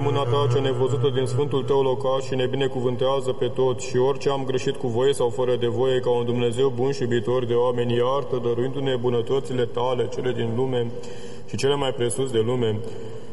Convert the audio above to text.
mâna ta cea nevăzută din sfântul tău locaș și ne binecuvântează pe toți și orice am greșit cu voie sau fără de voie, ca un Dumnezeu bun și iubitor de oameni, iartă, dăruindu-ne bunătățile tale, cele din lume și cele mai presus de lume,